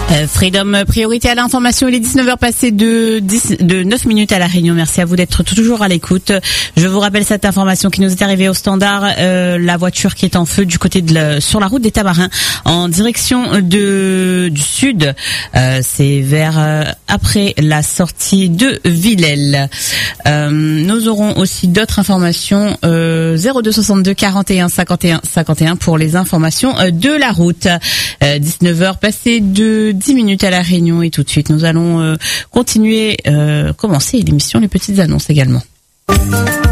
Freedom, priorité à l'information. Il est 19h passé de 9 minutes à La Réunion. Merci à vous d'être toujours à l'écoute. Je vous rappelle cette information qui nous est arrivée au standard. La voiture qui est en feu du côté sur la route des Tamarins en direction du sud. C'est vers après la sortie de Villèle. Nous aurons aussi d'autres informations. 0262 41 51 51 pour les informations de la route. 19h passé de 10 minutes à La Réunion et tout de suite nous allons commencer l'émission Les Petites Annonces également.